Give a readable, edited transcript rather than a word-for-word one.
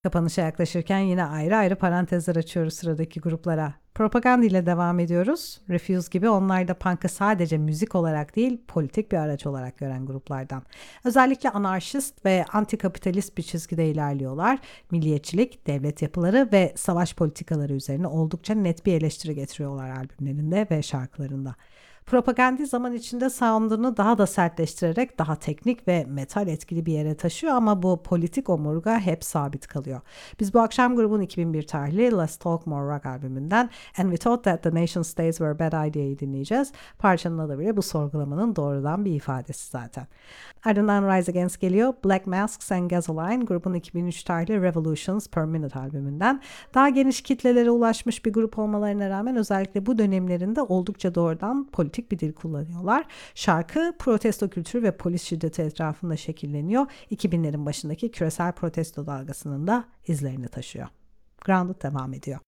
Kapanışa yaklaşırken yine ayrı ayrı parantezler açıyoruz sıradaki gruplara. Propaganda ile devam ediyoruz. Refuse gibi onlar da punk'ı sadece müzik olarak değil, politik bir araç olarak gören gruplardan. Özellikle anarşist ve antikapitalist bir çizgide ilerliyorlar. Milliyetçilik, devlet yapıları ve savaş politikaları üzerine oldukça net bir eleştiri getiriyorlar albümlerinde ve şarkılarında. Propaganda zaman içinde sound'unu daha da sertleştirerek daha teknik ve metal etkili bir yere taşıyor ama bu politik omurga hep sabit kalıyor. Biz bu akşam grubun 2001 tarihli Let's Talk More Rock albümünden And We Thought That The Nation States Were a Bad Idea'yı dinleyeceğiz. Parçanın adı bile bu sorgulamanın doğrudan bir ifadesi zaten. Ardından Rise Against geliyor. Black Masks and Gasoline grubun 2003 tarihli Revolutions Per Minute albümünden. Daha geniş kitlelere ulaşmış bir grup olmalarına rağmen özellikle bu dönemlerinde oldukça doğrudan politik bir dil kullanıyorlar. Şarkı protesto kültürü ve polis şiddeti etrafında şekilleniyor. 2000'lerin başındaki küresel protesto dalgasının da izlerini taşıyor. Grounded devam ediyor.